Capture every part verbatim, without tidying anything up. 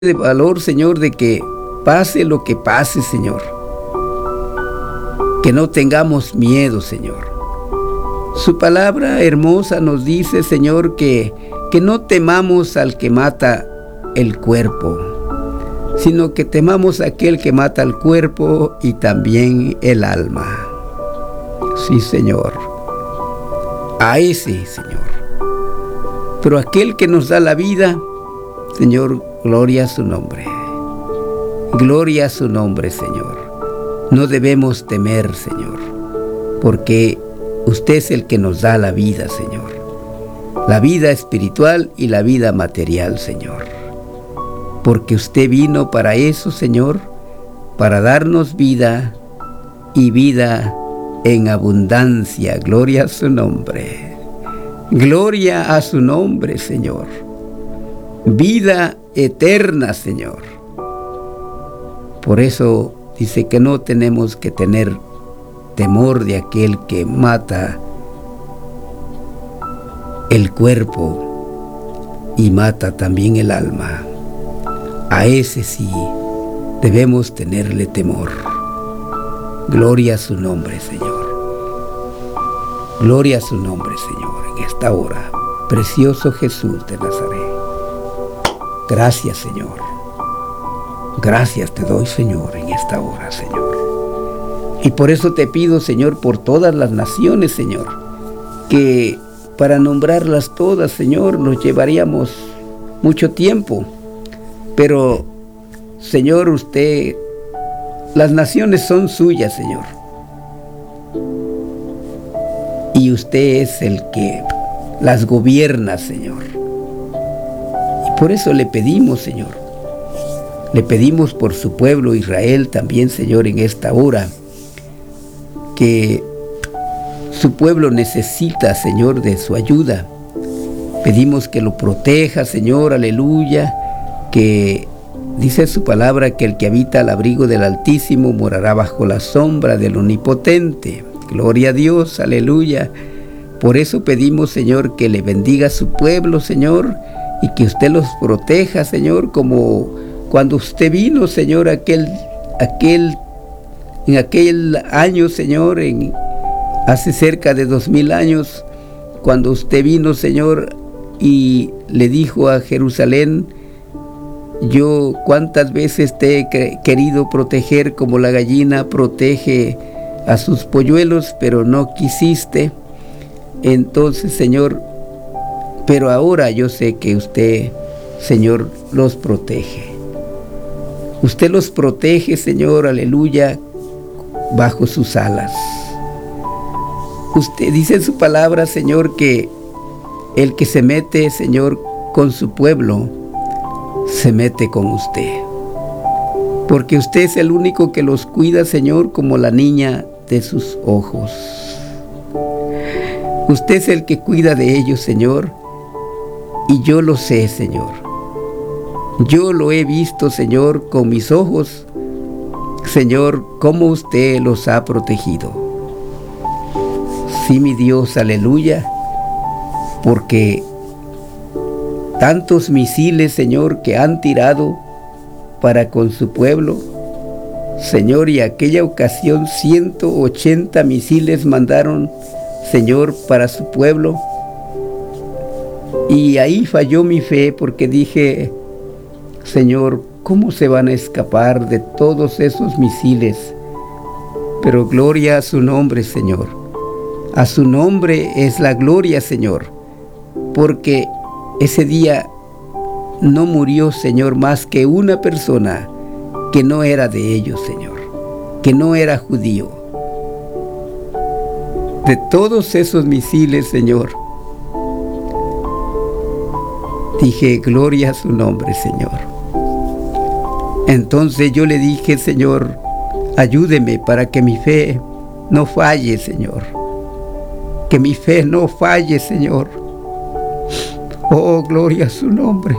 de valor, Señor, de que pase lo que pase, Señor. Que no tengamos miedo, Señor. Su palabra hermosa nos dice, Señor, que, que no temamos al que mata el cuerpo, sino que temamos a aquel que mata el cuerpo y también el alma. Sí, Señor. A ese, Señor. Pero aquel que nos da la vida, Señor, gloria a su nombre. Gloria a su nombre, Señor. No debemos temer, Señor, porque usted es el que nos da la vida, Señor. La vida espiritual y la vida material, Señor. Porque usted vino para eso, Señor, para darnos vida y vida en abundancia. Gloria a su nombre. Gloria a su nombre, Señor. Vida eterna, Señor. Por eso dice que no tenemos que tener temor de aquel que mata el cuerpo y mata también el alma. A ese sí debemos tenerle temor. Gloria a su nombre, Señor. Gloria a su nombre, Señor, en esta hora. Precioso Jesús de Nazaret. Gracias, Señor. Gracias te doy, Señor, en esta hora, Señor. Y por eso te pido, Señor, por todas las naciones, Señor, que para nombrarlas todas, Señor, nos llevaríamos mucho tiempo. Pero, Señor, usted, las naciones son suyas, Señor. Y usted es el que las gobierna, Señor. Y por eso le pedimos, Señor. Le pedimos por su pueblo Israel también, Señor, en esta hora. Que su pueblo necesita, Señor, de su ayuda. Pedimos que lo proteja, Señor, aleluya. Que dice su palabra que el que habita al abrigo del Altísimo morará bajo la sombra del Omnipotente. Gloria a Dios, aleluya. Por eso pedimos, Señor, que le bendiga a su pueblo, Señor, y que usted los proteja, Señor, como cuando usted vino, Señor, aquel, aquel, en aquel año, Señor, en, hace cerca de dos mil años, cuando usted vino, Señor, y le dijo a Jerusalén: yo cuántas veces te he querido proteger como la gallina protege a sus polluelos, pero no quisiste. Entonces, Señor, pero ahora yo sé que usted, Señor, los protege. Usted los protege, Señor, aleluya, bajo sus alas. Usted dice en su palabra, Señor, que el que se mete, Señor, con su pueblo, se mete con usted. Porque usted es el único que los cuida, Señor, como la niña de sus ojos. Usted es el que cuida de ellos, Señor, y yo lo sé, Señor. Yo lo he visto, Señor, con mis ojos, Señor, cómo usted los ha protegido. Sí, mi Dios, aleluya, porque tantos misiles, Señor, que han tirado para con su pueblo, Señor, y aquella ocasión ciento ochenta misiles mandaron, Señor, para su pueblo. Y ahí falló mi fe porque dije: Señor, ¿cómo se van a escapar de todos esos misiles? Pero gloria a su nombre, Señor. A su nombre es la gloria, Señor, porque ese día no murió, Señor, más que una persona que no era de ellos, Señor, que no era judío. De todos esos misiles, Señor, dije: gloria a su nombre, Señor. Entonces yo le dije: Señor, ayúdeme para que mi fe no falle, Señor. Que mi fe no falle, Señor. Oh, gloria a su nombre.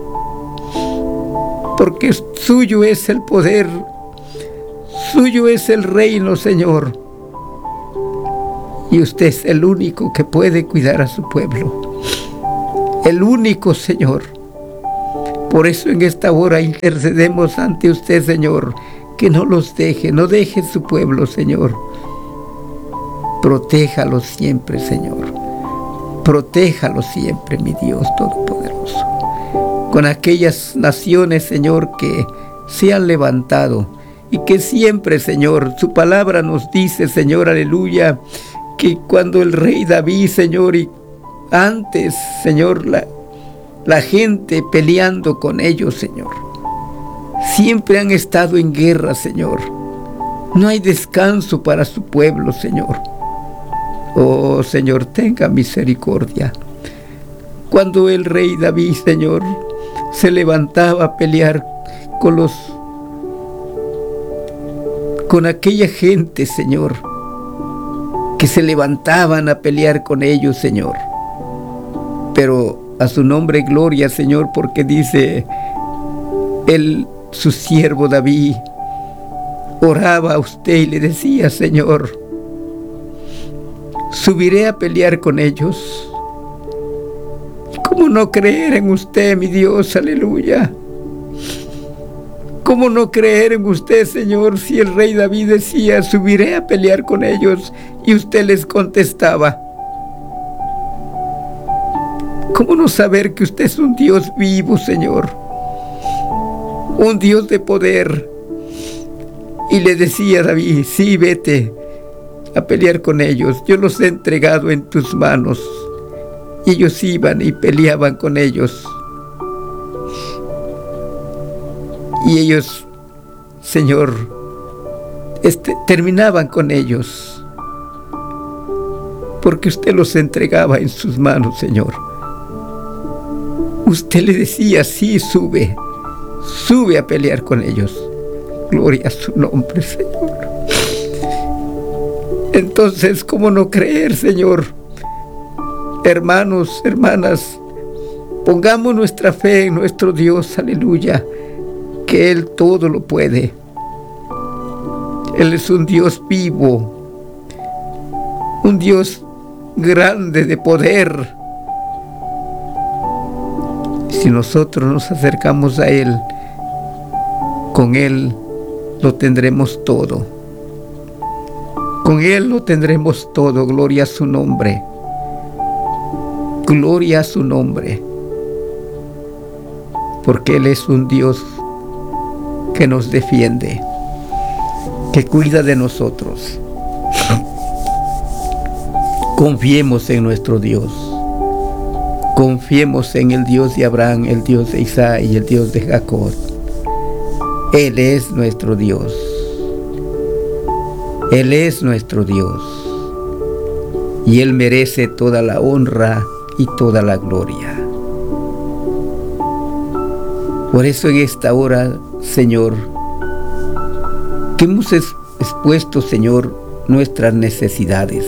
Porque suyo es el poder, suyo es el reino, Señor. Y usted es el único que puede cuidar a su pueblo. El único, Señor. Por eso en esta hora intercedemos ante usted, Señor, que no los deje, no deje su pueblo, Señor. Protéjalos siempre, Señor. Protéjalos siempre, mi Dios Todopoderoso. Con aquellas naciones, Señor, que se han levantado y que siempre, Señor, su palabra nos dice, Señor, aleluya, que cuando el rey David, Señor, y antes, Señor, la, la gente peleando con ellos, Señor, siempre han estado en guerra, Señor. No hay descanso para su pueblo, Señor. Oh, Señor, tenga misericordia. Cuando el rey David, Señor, se levantaba a pelear con los, con aquella gente, Señor, que se levantaban a pelear con ellos, Señor. Pero a su nombre gloria, Señor, porque dice el su siervo David oraba a usted y le decía, Señor, subiré a pelear con ellos. ¿Cómo no creer en usted, mi Dios? Aleluya. ¿Cómo no creer en usted, Señor, si el rey David decía, subiré a pelear con ellos, y usted les contestaba? ¿Cómo no saber que usted es un Dios vivo, Señor? Un Dios de poder. Y le decía a David, sí, vete a pelear con ellos, yo los he entregado en tus manos. Y ellos iban y peleaban con ellos. Y ellos, Señor, este, terminaban con ellos, porque usted los entregaba en sus manos, Señor. Usted le decía, sí, sube, sube a pelear con ellos. Gloria a su nombre, Señor. Entonces, ¿cómo no creer, Señor? Hermanos, hermanas, pongamos nuestra fe en nuestro Dios, aleluya, que Él todo lo puede. Él es un Dios vivo, un Dios grande de poder. Si nosotros nos acercamos a Él, con Él lo tendremos todo. Con Él lo tendremos todo, gloria a su nombre. Gloria a su nombre, porque Él es un Dios que nos defiende, que cuida de nosotros. Confiemos en nuestro Dios, confiemos en el Dios de Abraham, el Dios de Isaac y el Dios de Jacob. Él es nuestro Dios, Él es nuestro Dios, y Él merece toda la honra y toda la gloria. Por eso en esta hora, Señor, que hemos expuesto, Señor, nuestras necesidades,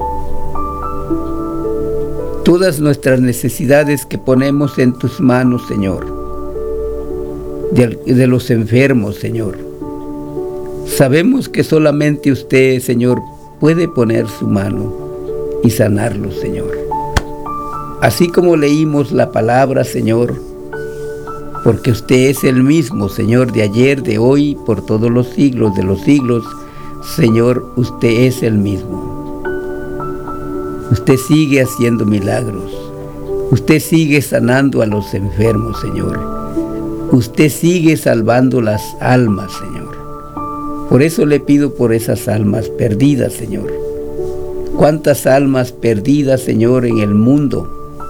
todas nuestras necesidades que ponemos en tus manos, Señor, de, de los enfermos, Señor. Sabemos que solamente usted, Señor, puede poner su mano y sanarlos, Señor. Así como leímos la palabra, Señor, porque usted es el mismo, Señor, de ayer, de hoy, por todos los siglos de los siglos. Señor, usted es el mismo. Usted sigue haciendo milagros. Usted sigue sanando a los enfermos, Señor. Usted sigue salvando las almas, Señor. Por eso le pido por esas almas perdidas, Señor. ¿Cuántas almas perdidas, Señor, en el mundo?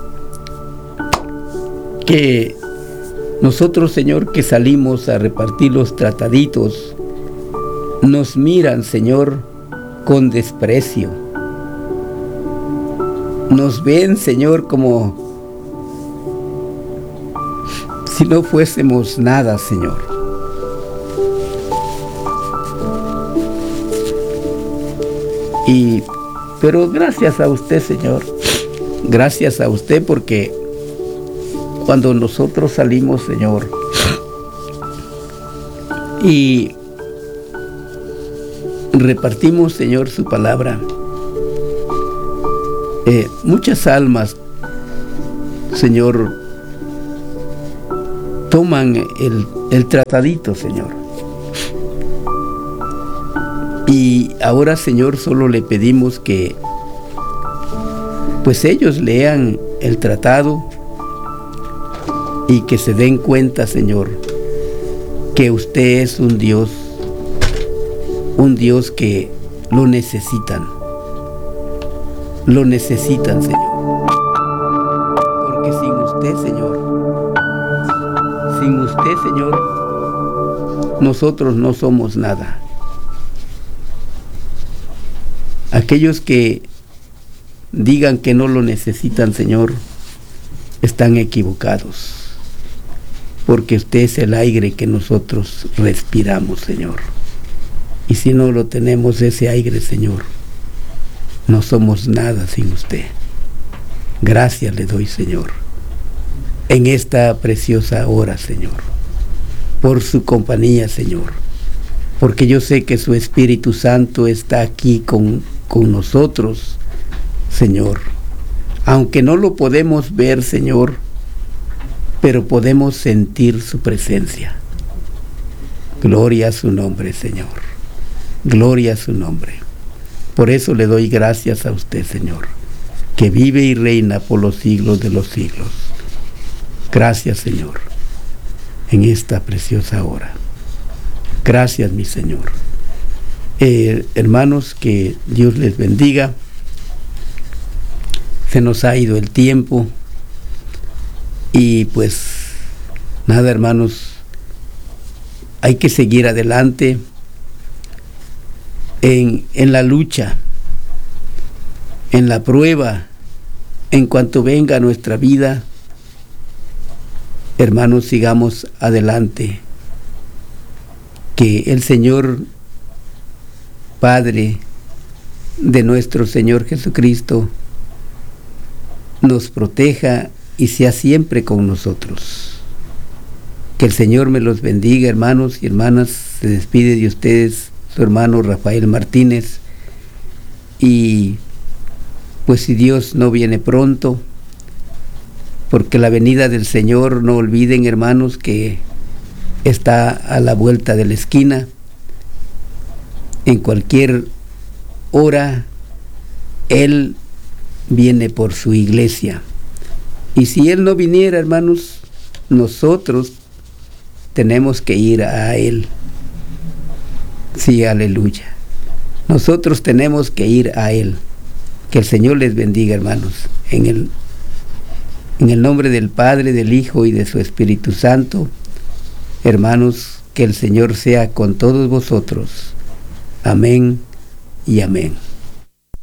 Que nosotros, Señor, que salimos a repartir los trataditos, nos miran, Señor, con desprecio. Nos ven, Señor, como si no fuésemos nada, Señor. Y, pero gracias a usted, Señor, gracias a usted, porque cuando nosotros salimos, Señor, y repartimos, Señor, su palabra, eh, muchas almas, Señor, toman el, el tratadito, Señor. Y ahora, Señor, solo le pedimos que pues ellos lean el tratado y que se den cuenta, Señor, que usted es un Dios, un Dios que lo necesitan, lo necesitan, Señor. Porque sin usted, Señor, sin usted, Señor, nosotros no somos nada. Aquellos que digan que no lo necesitan, Señor, están equivocados. Porque usted es el aire que nosotros respiramos, Señor. Y si no lo tenemos ese aire, Señor, no somos nada sin usted. Gracias le doy, Señor, en esta preciosa hora, Señor, por su compañía, Señor, porque yo sé que su Espíritu Santo está aquí con, con nosotros, Señor, aunque no lo podemos ver, Señor, pero podemos sentir su presencia. Gloria a su nombre, Señor. Gloria a su nombre. Por eso le doy gracias a usted, Señor, que vive y reina por los siglos de los siglos. Gracias, Señor, en esta preciosa hora. Gracias, mi Señor. Eh, hermanos, que Dios les bendiga. Se nos ha ido el tiempo. Y pues nada, hermanos, hay que seguir adelante en, en la lucha, en la prueba, en cuanto venga a nuestra vida. Hermanos, sigamos adelante. Que el Señor Padre de nuestro Señor Jesucristo nos proteja y sea siempre con nosotros. Que el Señor me los bendiga, hermanos y hermanas. Se despide de ustedes su hermano Rafael Martínez. Y pues si Dios no viene pronto, porque la venida del Señor, no olviden, hermanos, que está a la vuelta de la esquina. En cualquier hora Él viene por su iglesia. Y si Él no viniera, hermanos, nosotros tenemos que ir a Él. Sí, aleluya. Nosotros tenemos que ir a Él. Que el Señor les bendiga, hermanos. En el, en el nombre del Padre, del Hijo y de su Espíritu Santo, hermanos, que el Señor sea con todos vosotros. Amén y amén.